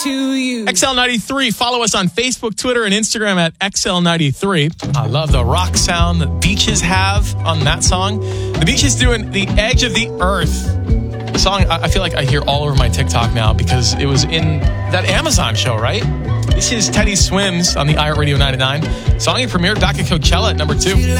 to you. XL93. Follow us on Facebook, Twitter, and Instagram at XL93. I love the rock sound that Beaches have on that song. The Beaches doing The Edge of the Earth. The song I feel like I hear all over my TikTok now because it was in that Amazon show, right? This is Teddy Swims on the iHeartRadio 99. Song he premiered back at Coachella at number 2.